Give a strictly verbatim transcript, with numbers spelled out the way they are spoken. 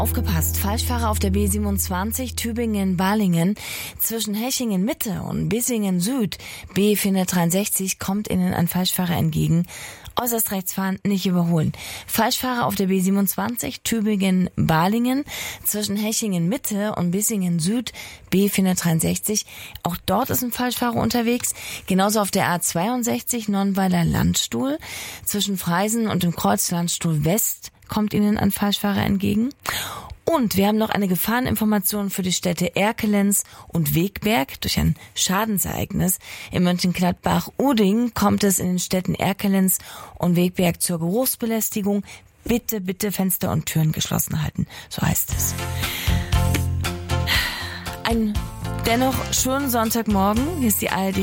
Aufgepasst, Falschfahrer auf der B siebenundzwanzig Tübingen-Balingen zwischen Hechingen-Mitte und Bissingen-Süd. B vierhundertdreiundsechzig kommt Ihnen ein Falschfahrer entgegen. Äußerst rechts fahren, nicht überholen. Falschfahrer auf der B siebenundzwanzig Tübingen-Balingen zwischen Hechingen-Mitte und Bissingen-Süd. B vierhundertdreiundsechzig. Auch dort ist ein Falschfahrer unterwegs. Genauso auf der A zweiundsechzig Nonnweiler Landstuhl zwischen Freisen und dem Kreuz Landstuhl West kommt Ihnen ein Falschfahrer entgegen. Und wir haben noch eine Gefahreninformation für die Städte Erkelenz und Wegberg. Durch ein Schadensereignis in Mönchengladbach-Uding kommt es in den Städten Erkelenz und Wegberg zur Geruchsbelästigung. Bitte, bitte Fenster und Türen geschlossen halten. So heißt es. Ein dennoch schönen Sonntagmorgen. Hier ist die A R D.